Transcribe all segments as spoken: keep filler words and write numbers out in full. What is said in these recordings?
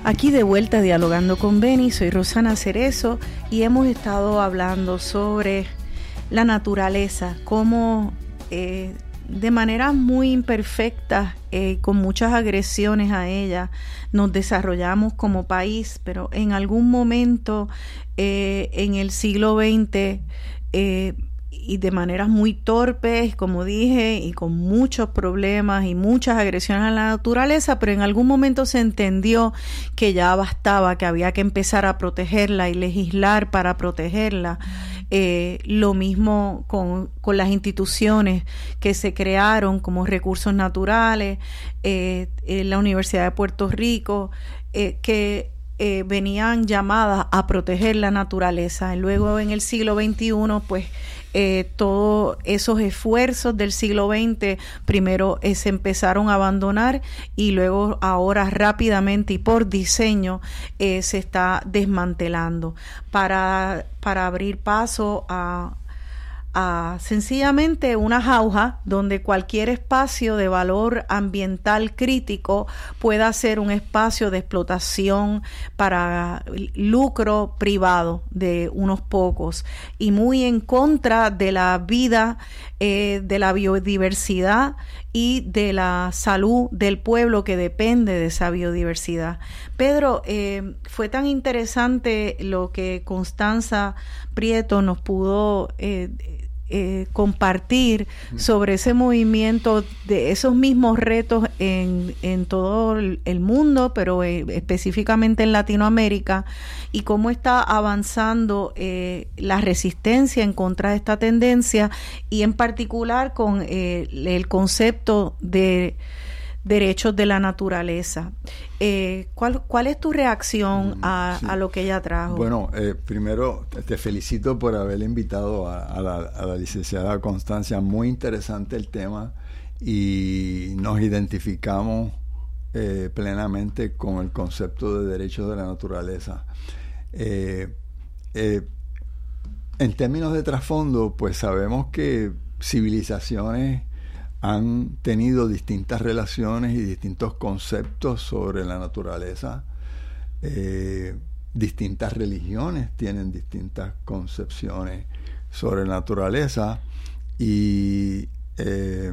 Aquí de vuelta dialogando con Beni, soy Rosana Cerezo y hemos estado hablando sobre la naturaleza, cómo eh, de manera muy imperfecta, eh, con muchas agresiones a ella, nos desarrollamos como país, pero en algún momento eh, en el siglo veinte eh, y de maneras muy torpes, como dije, y con muchos problemas y muchas agresiones a la naturaleza, pero en algún momento se entendió que ya bastaba, que había que empezar a protegerla y legislar para protegerla. Eh, lo mismo con, con las instituciones que se crearon como Recursos Naturales, eh, en la Universidad de Puerto Rico, eh, que eh, venían llamadas a proteger la naturaleza. Luego en el siglo veintiuno, pues, Eh, todos esos esfuerzos del siglo veinte primero eh, se empezaron a abandonar y luego ahora rápidamente y por diseño eh, se está desmantelando para, para abrir paso a, a sencillamente una jauja donde cualquier espacio de valor ambiental crítico pueda ser un espacio de explotación para lucro privado de unos pocos y muy en contra de la vida, eh, de la biodiversidad y de la salud del pueblo que depende de esa biodiversidad. Pedro, eh, fue tan interesante lo que Constanza Prieto nos pudo eh, Eh, compartir sobre ese movimiento, de esos mismos retos en, en todo el mundo, pero eh, específicamente en Latinoamérica, y cómo está avanzando eh, la resistencia en contra de esta tendencia, y en particular con eh, el concepto de derechos de la naturaleza. Eh, ¿cuál, ¿Cuál es tu reacción a, sí. a lo que ella trajo? Bueno, eh, primero te felicito por haber invitado a, a, la, a la licenciada Constancia. Muy interesante el tema y nos identificamos eh, plenamente con el concepto de derechos de la naturaleza. Eh, eh, en términos de trasfondo, pues sabemos que civilizaciones han tenido distintas relaciones y distintos conceptos sobre la naturaleza. Eh, distintas religiones tienen distintas concepciones sobre la naturaleza y eh,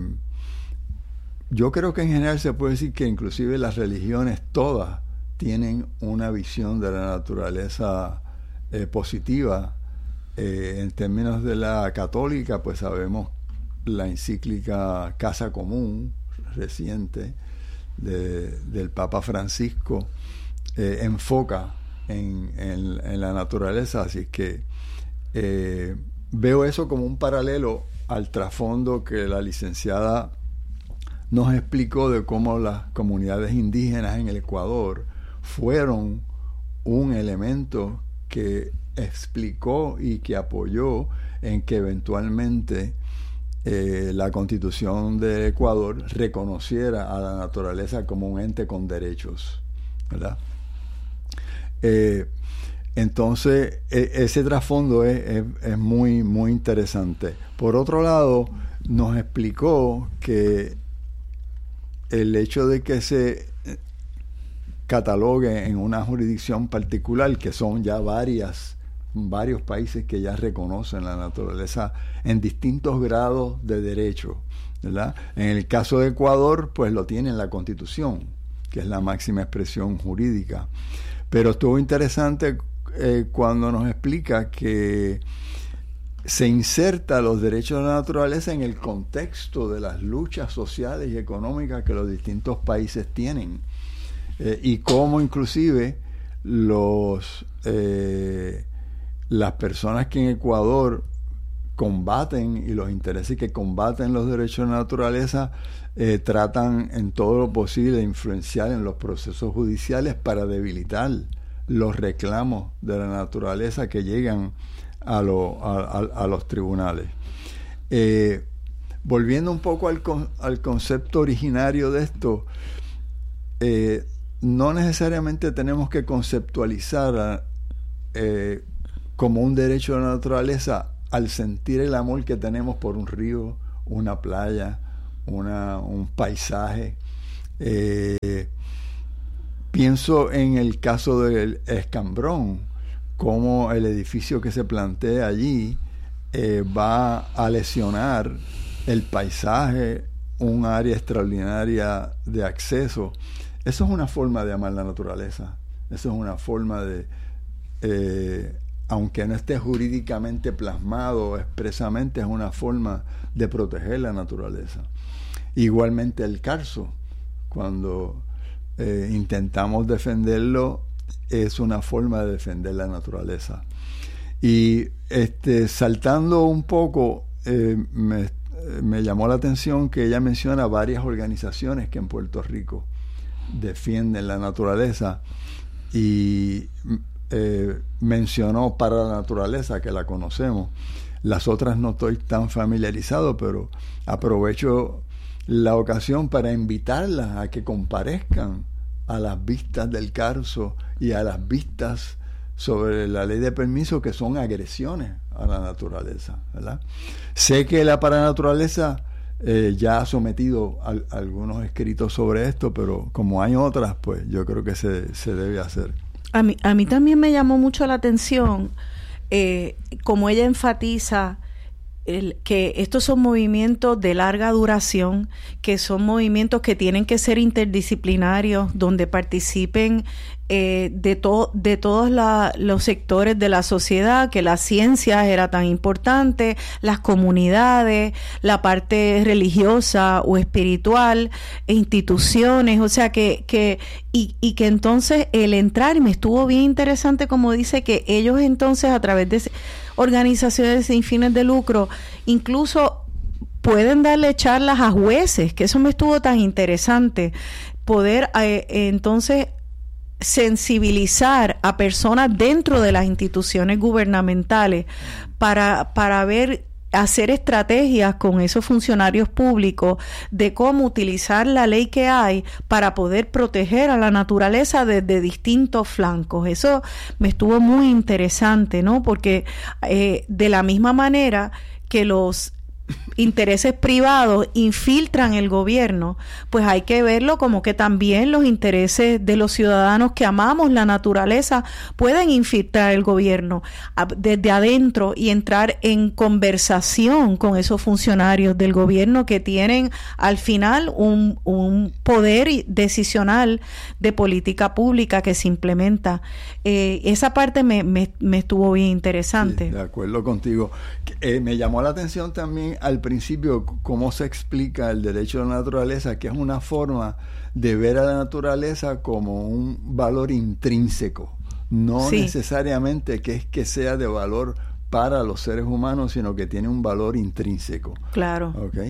yo creo que en general se puede decir que inclusive las religiones todas tienen una visión de la naturaleza eh, positiva. Eh, en términos de la católica, pues sabemos la encíclica Casa Común reciente de, del Papa Francisco eh, enfoca en, en, en la naturaleza, así que eh, veo eso como un paralelo al trasfondo que la licenciada nos explicó de cómo las comunidades indígenas en el Ecuador fueron un elemento que explicó y que apoyó en que eventualmente Eh, la Constitución de Ecuador reconociera a la naturaleza como un ente con derechos, ¿verdad? Eh, entonces, e- ese trasfondo es, es, es muy, muy interesante. Por otro lado, nos explicó que el hecho de que se catalogue en una jurisdicción particular, que son ya varias varios países que ya reconocen la naturaleza en distintos grados de derecho, ¿verdad? En el caso de Ecuador, pues lo tiene en la Constitución, que es la máxima expresión jurídica. Pero estuvo interesante eh, cuando nos explica que se inserta los derechos de la naturaleza en el contexto de las luchas sociales y económicas que los distintos países tienen, eh, y cómo inclusive los eh, las personas que en Ecuador combaten y los intereses que combaten los derechos de la naturaleza eh, tratan en todo lo posible de influenciar en los procesos judiciales para debilitar los reclamos de la naturaleza que llegan a, lo, a, a, a los tribunales. Eh, volviendo un poco al, con, al concepto originario de esto, eh, no necesariamente tenemos que conceptualizar eh, como un derecho de la naturaleza al sentir el amor que tenemos por un río, una playa, una, un paisaje. Eh, pienso en el caso del Escambrón, cómo el edificio que se plantea allí eh, va a lesionar el paisaje, un área extraordinaria de acceso. Eso es una forma de amar la naturaleza. Eso es una forma de, eh, aunque no esté jurídicamente plasmado expresamente, es una forma de proteger la naturaleza. Igualmente el Carso, cuando eh, intentamos defenderlo, es una forma de defender la naturaleza. Y este, saltando un poco, eh, me, me llamó la atención que ella menciona varias organizaciones que en Puerto Rico defienden la naturaleza, y eh, mencionó Para la Naturaleza, que la conocemos. Las otras no estoy tan familiarizado, pero aprovecho la ocasión para invitarlas a que comparezcan a las vistas del Carso y a las vistas sobre la ley de permiso, que son agresiones a la naturaleza, ¿verdad? Sé que la Para la Naturaleza eh, ya ha sometido a, a algunos escritos sobre esto, pero como hay otras, pues yo creo que se, se debe hacer. A mí, a mí también me llamó mucho la atención eh, como ella enfatiza el, que estos son movimientos de larga duración, que son movimientos que tienen que ser interdisciplinarios, donde participen eh, de, to, de todos la, los sectores de la sociedad, que la ciencia era tan importante, las comunidades, la parte religiosa o espiritual, instituciones, o sea que, que y, y que entonces el entrar, y me estuvo bien interesante como dice que ellos entonces a través de organizaciones sin fines de lucro incluso pueden darle charlas a jueces, que eso me estuvo tan interesante, poder eh, entonces sensibilizar a personas dentro de las instituciones gubernamentales para, para ver, hacer estrategias con esos funcionarios públicos de cómo utilizar la ley que hay para poder proteger a la naturaleza desde distintos flancos. Eso me estuvo muy interesante, ¿no? Porque eh, de la misma manera que los intereses privados infiltran el gobierno, pues hay que verlo como que también los intereses de los ciudadanos que amamos la naturaleza pueden infiltrar el gobierno desde adentro y entrar en conversación con esos funcionarios del gobierno que tienen al final un, un poder decisional de política pública que se implementa. Eh, esa parte me, me, me estuvo bien interesante. Sí, de acuerdo contigo. Eh, me llamó la atención también al principio cómo se explica el derecho a la naturaleza, que es una forma de ver a la naturaleza como un valor intrínseco, no sí. necesariamente que es que sea de valor para los seres humanos, sino que tiene un valor intrínseco. Claro. ¿Okay?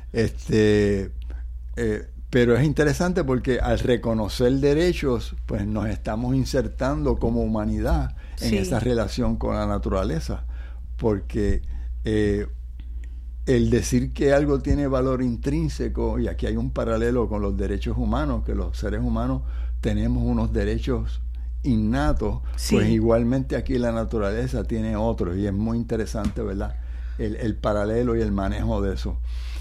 Este, eh, pero es interesante porque al reconocer derechos, pues nos estamos insertando como humanidad en sí. esa relación con la naturaleza, porque eh, el decir que algo tiene valor intrínseco, y aquí hay un paralelo con los derechos humanos, que los seres humanos tenemos unos derechos innatos, sí. pues igualmente aquí la naturaleza tiene otros, y es muy interesante, ¿verdad? El, el paralelo y el manejo de eso.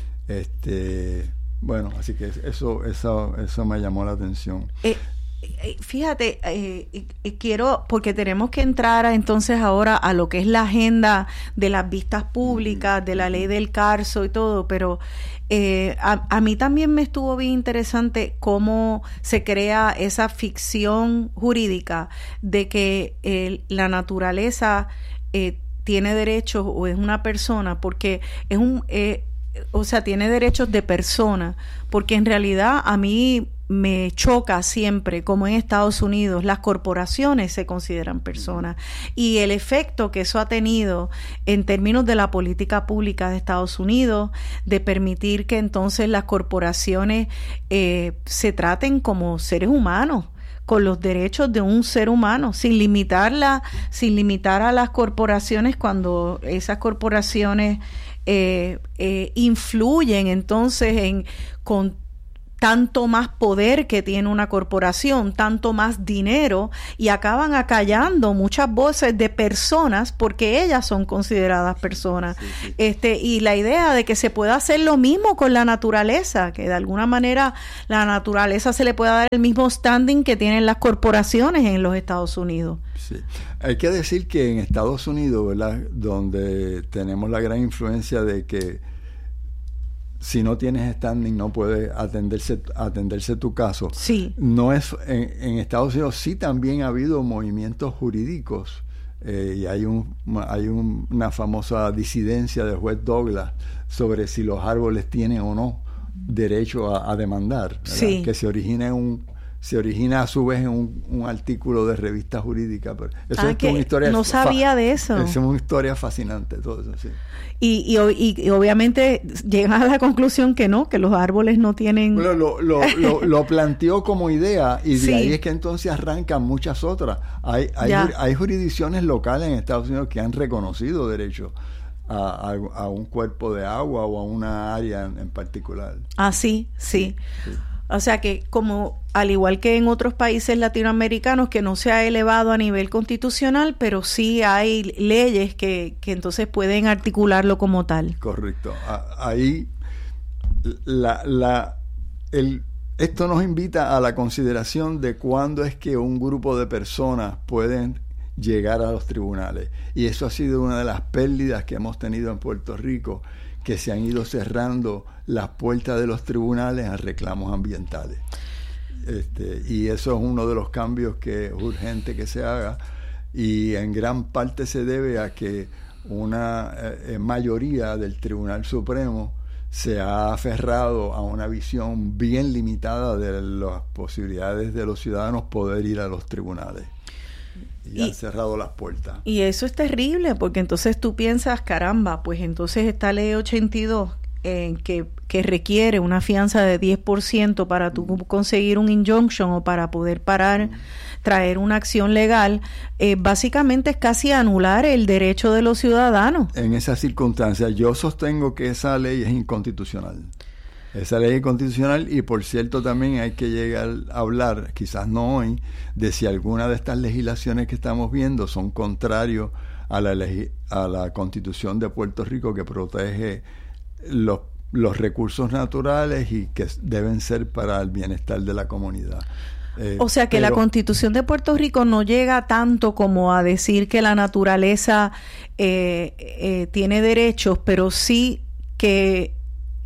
Este, bueno, así que eso, eso, eso me llamó la atención. Eh. Fíjate, eh, eh, quiero, porque tenemos que entrar a, entonces ahora a lo que es la agenda de las vistas públicas, de la ley del Carso y todo, pero eh, a, a mí también me estuvo bien interesante cómo se crea esa ficción jurídica de que eh, la naturaleza eh, tiene derechos o es una persona, porque es un... Eh, o sea, tiene derechos de persona, porque en realidad a mí me choca siempre como en Estados Unidos las corporaciones se consideran personas, y el efecto que eso ha tenido en términos de la política pública de Estados Unidos, de permitir que entonces las corporaciones eh, se traten como seres humanos, con los derechos de un ser humano, sin limitarla, sin limitar a las corporaciones cuando esas corporaciones eh, eh, influyen entonces en con tanto más poder que tiene una corporación, tanto más dinero, y acaban acallando muchas voces de personas porque ellas son consideradas personas. Sí, sí. Este, y la idea de que se pueda hacer lo mismo con la naturaleza, que de alguna manera la naturaleza se le pueda dar el mismo standing que tienen las corporaciones en los Estados Unidos. Sí. Hay que decir que en Estados Unidos, ¿verdad?, donde tenemos la gran influencia de que si no tienes standing no puede atenderse atenderse tu caso. Sí. No es en, en Estados Unidos sí también ha habido movimientos jurídicos eh, y hay un hay un, una famosa disidencia del juez Douglas sobre si los árboles tienen o no derecho a, a demandar, ¿verdad? Sí. Que se origina en un se origina a su vez en un, un artículo de revista jurídica. Pero eso ah, es que una historia no sabía fa- de eso. Es una historia fascinante todo eso, sí. Y, y, y obviamente llegan a la conclusión que no, que los árboles no tienen... Bueno, lo, lo, lo, lo planteó como idea y de sí. ahí es que entonces arrancan muchas otras. Hay, hay, hay jurisdicciones locales en Estados Unidos que han reconocido derecho a, a, a un cuerpo de agua o a una área en, en particular. Ah, sí, sí. sí. sí. O sea que como al igual que en otros países latinoamericanos que no se ha elevado a nivel constitucional, pero sí hay leyes que, que entonces pueden articularlo como tal. Correcto. Ahí la, la, el, esto nos invita a la consideración de cuándo es que un grupo de personas pueden llegar a los tribunales. Y eso ha sido una de las pérdidas que hemos tenido en Puerto Rico, que se han ido cerrando las puertas de los tribunales a reclamos ambientales. Este, y eso es uno de los cambios que es urgente que se haga, y en gran parte se debe a que una eh, mayoría del Tribunal Supremo se ha aferrado a una visión bien limitada de las posibilidades de los ciudadanos poder ir a los tribunales. Y, y han cerrado las puertas. Y eso es terrible, porque entonces tú piensas, caramba, pues entonces esta ley ochenta y dos eh, que, que requiere una fianza de diez por ciento para tú mm. conseguir un injunction o para poder parar, mm. traer una acción legal, eh, básicamente es casi anular el derecho de los ciudadanos. En esas circunstancias yo sostengo que esa ley es inconstitucional. Esa ley es constitucional, y por cierto también hay que llegar a hablar, quizás no hoy, de si alguna de estas legislaciones que estamos viendo son contrarios a la, legi- a la Constitución de Puerto Rico, que protege los, los recursos naturales y que deben ser para el bienestar de la comunidad. Eh, o sea que pero, la Constitución de Puerto Rico no llega tanto como a decir que la naturaleza eh, eh, tiene derechos, pero sí que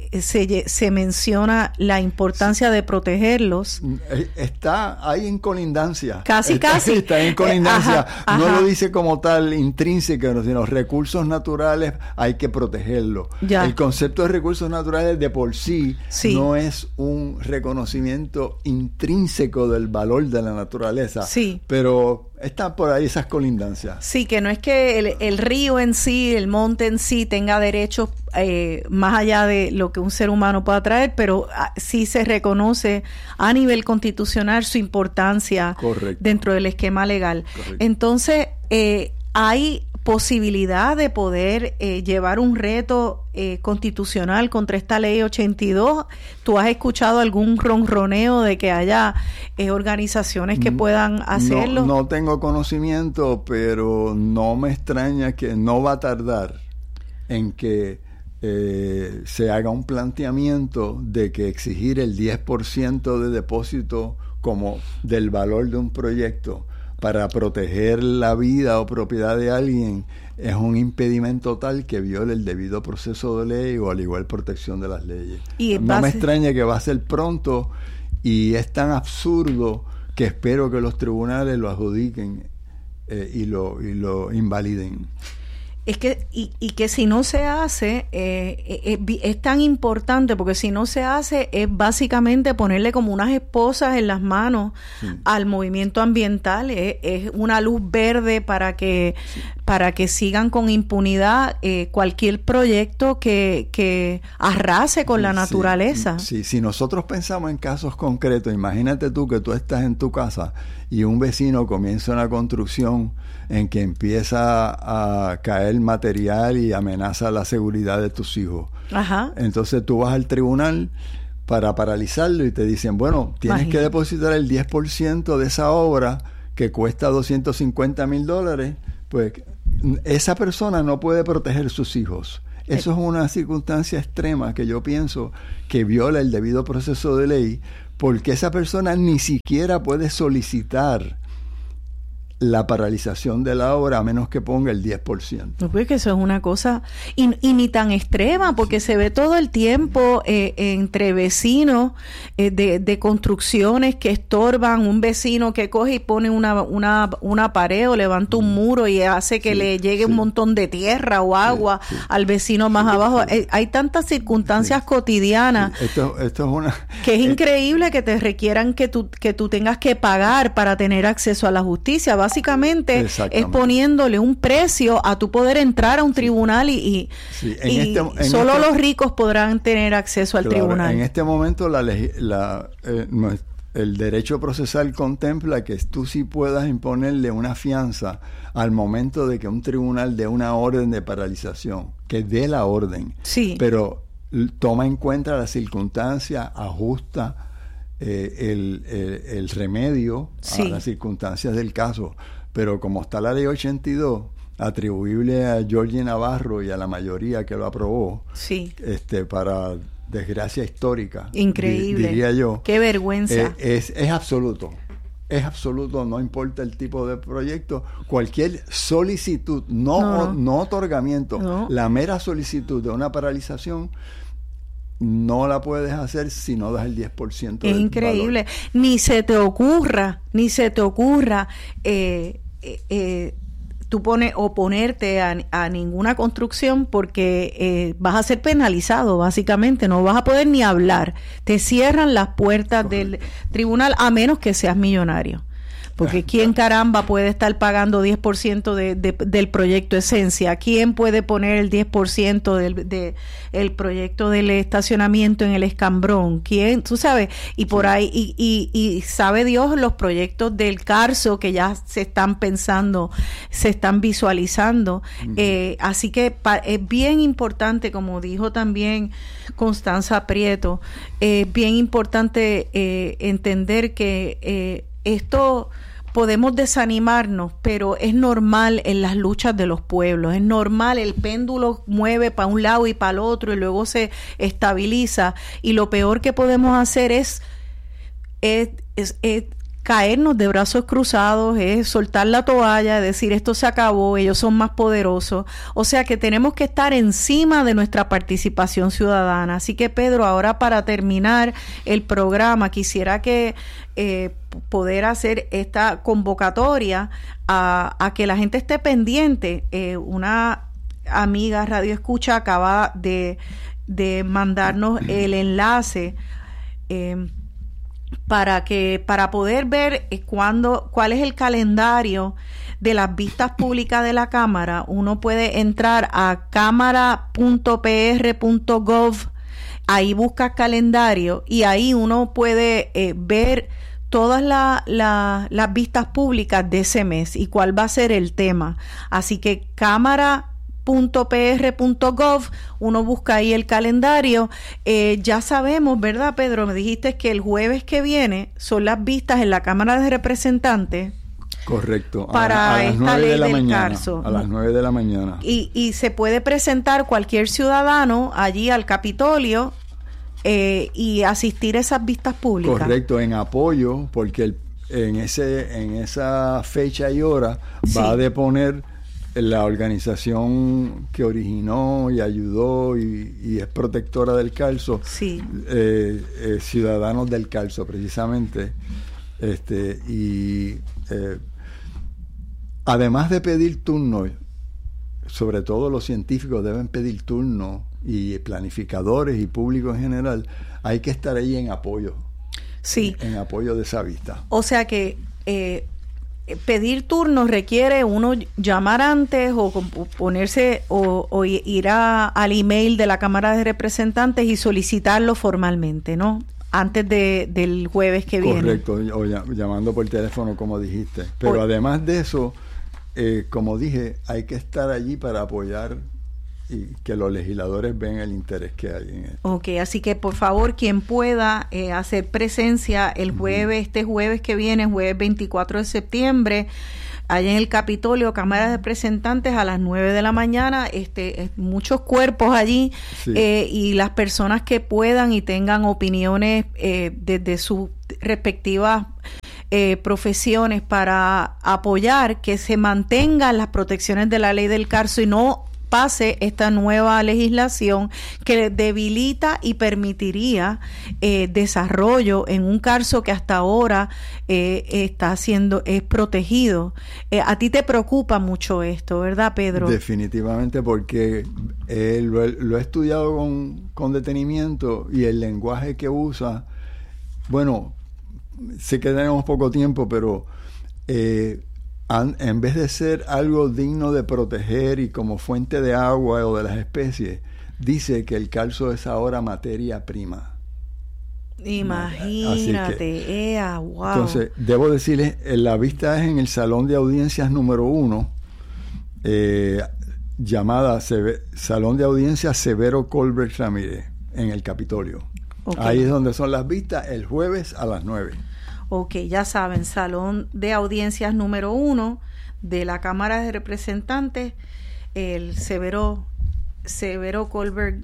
Se, se menciona la importancia de protegerlos. Está ahí en colindancia. Casi, está, casi. Está en colindancia. Ajá, ajá. No lo dice como tal intrínseco, sino los recursos naturales hay que protegerlos. Ya. El concepto de recursos naturales de por sí, sí no es un reconocimiento intrínseco del valor de la naturaleza. Sí. Pero están por ahí esas colindancias. Sí, que no es que el, el río en sí, el monte en sí tenga derechos eh, más allá de lo que un ser humano pueda traer, pero ah, sí se reconoce a nivel constitucional su importancia. Correcto. Dentro del esquema legal. Correcto. Entonces, eh, hay posibilidad de poder eh, llevar un reto eh, constitucional contra esta ley ochenta y dos. ¿Tú has escuchado algún ronroneo de que haya eh, organizaciones que puedan hacerlo? No, no tengo conocimiento, pero no me extraña que no va a tardar en que eh, se haga un planteamiento de que exigir el diez por ciento de depósito como del valor de un proyecto para proteger la vida o propiedad de alguien es un impedimento tal que viole el debido proceso de ley o al igual protección de las leyes. Y no base... me extraña que va a ser pronto, y es tan absurdo que espero que los tribunales lo adjudiquen eh, y, lo, y lo invaliden. Es que, y, y que si no se hace, eh, es, es tan importante, porque si no se hace es básicamente ponerle como unas esposas en las manos sí. al movimiento ambiental, es, es una luz verde para que sí. para que sigan con impunidad eh, cualquier proyecto que, que arrase con sí, la naturaleza. Sí, sí, si nosotros pensamos en casos concretos, imagínate tú que tú estás en tu casa y un vecino comienza una construcción en que empieza a caer material y amenaza la seguridad de tus hijos. Ajá. Entonces tú vas al tribunal para paralizarlo y te dicen, bueno, tienes Imagínate. que depositar el diez por ciento de esa obra que cuesta doscientos cincuenta mil dólares, pues esa persona no puede proteger sus hijos. Eso es una circunstancia extrema que yo pienso que viola el debido proceso de ley, porque esa persona ni siquiera puede solicitar la paralización de la obra a menos que ponga el diez por ciento. No, pues que eso es una cosa, y, y ni tan extrema, porque se ve todo el tiempo eh, entre vecinos eh, de, de construcciones que estorban, un vecino que coge y pone una, una, una pared o levanta un muro y hace que sí, le llegue sí. un montón de tierra o agua sí, sí. al vecino más sí, abajo. Sí. Eh, hay tantas circunstancias sí. cotidianas sí. Esto, esto es una, que es eh, increíble que te requieran que tú, que tú tengas que pagar para tener acceso a la justicia. Básicamente es poniéndole un precio a tu poder entrar a un tribunal y, y, sí, y este, solo este, los ricos podrán tener acceso al claro, tribunal. En este momento la, la, eh, el derecho procesal contempla que tú sí puedas imponerle una fianza al momento de que un tribunal dé una orden de paralización, que dé la orden, sí. pero toma en cuenta las circunstancias, ajusta Eh, el, el, el remedio sí. a las circunstancias del caso, pero como está la ley ochenta y dos atribuible a Georgie Navarro y a la mayoría que lo aprobó, sí. este para desgracia histórica, increíble, di, diría yo, qué vergüenza, eh, es, es absoluto es absoluto, no importa el tipo de proyecto, cualquier solicitud, no, no, no otorgamiento, no. la mera solicitud de una paralización no la puedes hacer si no das el diez por ciento. Es increíble. Valor. Ni se te ocurra, ni se te ocurra eh, eh, eh, tú pones oponerte a, a ninguna construcción porque eh, vas a ser penalizado, básicamente. No vas a poder ni hablar. Te cierran las puertas Correcto. del tribunal a menos que seas millonario. Porque ¿quién caramba puede estar pagando diez por ciento de, de, del proyecto Esencia? ¿Quién puede poner el diez por ciento del de, el proyecto del estacionamiento en el Escambrón? ¿Quién? Tú sabes, y por ahí, y, y, y sabe Dios los proyectos del Carso que ya se están pensando, se están visualizando. Uh-huh. Eh, así que pa, es bien importante, como dijo también Constanza Prieto, es eh, bien importante eh, entender que eh, esto... Podemos desanimarnos, pero es normal en las luchas de los pueblos, es normal, el péndulo mueve para un lado y para el otro y luego se estabiliza, y lo peor que podemos hacer es, es, es, es caernos de brazos cruzados, es soltar la toalla, decir esto se acabó, ellos son más poderosos. O sea que tenemos que estar encima de nuestra participación ciudadana. Así que Pedro, ahora para terminar el programa, quisiera que eh, poder hacer esta convocatoria a, a que la gente esté pendiente. Eh, una amiga Radio Escucha acaba de, de mandarnos el enlace eh, para que para poder ver eh, cuándo, cuál es el calendario de las vistas públicas de la Cámara. Uno puede entrar a cámara punto p r punto gov, ahí busca calendario y ahí uno puede eh, ver todas la, la, las vistas públicas de ese mes y cuál va a ser el tema. Así que cámara punto p r punto gov, uno busca ahí el calendario. Eh, ya sabemos, ¿verdad, Pedro? Me dijiste que el jueves que viene son las vistas en la Cámara de Representantes. Correcto. Para a, a esta ley de la del mañana, Carso. A las nueve de la mañana. Y, y se puede presentar cualquier ciudadano allí al Capitolio eh, y asistir a esas vistas públicas. Correcto, en apoyo, porque el, en ese en esa fecha y hora sí. va a deponer la organización que originó y ayudó y, y es protectora del Carso, sí. eh, eh, Ciudadanos del Carso, precisamente. Este, y eh, además de pedir turno, sobre todo los científicos deben pedir turno, y planificadores y público en general, hay que estar ahí en apoyo. Sí. En, en apoyo de esa vista. O sea que eh, pedir turnos requiere uno llamar antes o ponerse o, o ir a, al email de la Cámara de Representantes y solicitarlo formalmente, ¿no? Antes de, del jueves que viene. Correcto, o llamando por teléfono, como dijiste. Pero o, además de eso, eh, como dije, hay que estar allí para apoyar y que los legisladores ven el interés que hay en esto. Ok, así que por favor, quien pueda eh, hacer presencia el jueves, uh-huh. este jueves que viene, jueves veinticuatro de septiembre, allá en el Capitolio, Cámara de Representantes, a las nueve de la mañana, este, muchos cuerpos allí, sí. eh, y las personas que puedan y tengan opiniones eh, desde sus respectivas eh, profesiones para apoyar que se mantengan las protecciones de la ley del Carso y no pase esta nueva legislación que debilita y permitiría eh, desarrollo en un Carso que hasta ahora eh, está siendo es protegido. Eh, a ti te preocupa mucho esto, ¿verdad, Pedro? Definitivamente, porque eh, lo, lo he estudiado con, con detenimiento y el lenguaje que usa, bueno, sé que tenemos poco tiempo, pero eh, en vez de ser algo digno de proteger y como fuente de agua o de las especies, dice que el Carso es ahora materia prima. Imagínate, que, ea, wow. Entonces, debo decirles, la vista es en el Salón de Audiencias número uno, eh, llamada Seve- Salón de Audiencias Severo Colbert Ramírez, en el Capitolio. Okay. Ahí es donde son las vistas, el jueves a las nueve. Ok, ya saben, Salón de Audiencias número uno de la Cámara de Representantes, el Severo, Severo Colbert,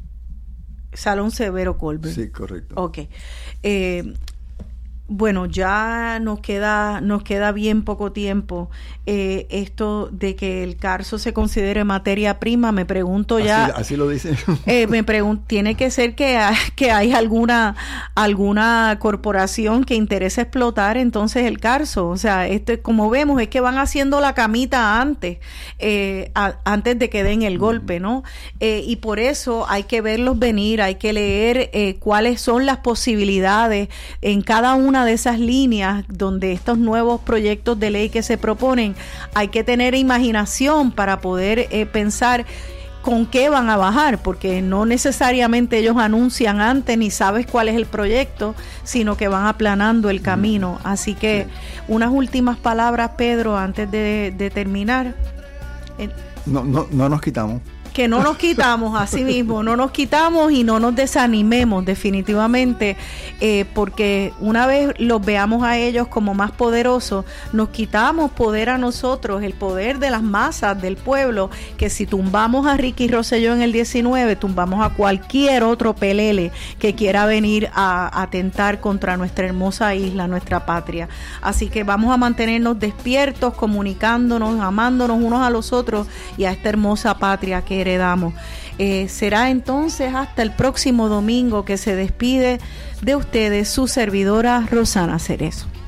Salón Severo Colbert. Sí, correcto. Ok. Eh, bueno, ya nos queda, nos queda bien poco tiempo. Eh, esto de que el Carso se considere materia prima, me pregunto ya. Así, así lo dicen. Eh, me pregunto, tiene que ser que, hay, que hay alguna, alguna corporación que interese explotar entonces el Carso. O sea, esto como vemos es que van haciendo la camita antes, eh, a, antes de que den el golpe, ¿no? Eh, y por eso hay que verlos venir, hay que leer eh, cuáles son las posibilidades en cada una de esas líneas donde estos nuevos proyectos de ley que se proponen, hay que tener imaginación para poder eh, pensar con qué van a bajar, porque no necesariamente ellos anuncian antes ni sabes cuál es el proyecto, sino que van aplanando el camino. Así que unas últimas palabras, Pedro, antes de, de terminar. Eh, no, no, no nos quitamos. Que no nos quitamos, así mismo, no nos quitamos y no nos desanimemos definitivamente, eh, porque una vez los veamos a ellos como más poderosos, nos quitamos poder a nosotros, el poder de las masas, del pueblo, que si tumbamos a Ricky Rosselló en el diecinueve, tumbamos a cualquier otro pelele que quiera venir a atentar contra nuestra hermosa isla, nuestra patria. Así que vamos a mantenernos despiertos, comunicándonos, amándonos unos a los otros y a esta hermosa patria que heredamos. Eh, será entonces hasta el próximo domingo que se despide de ustedes su servidora Rosana Cerezo.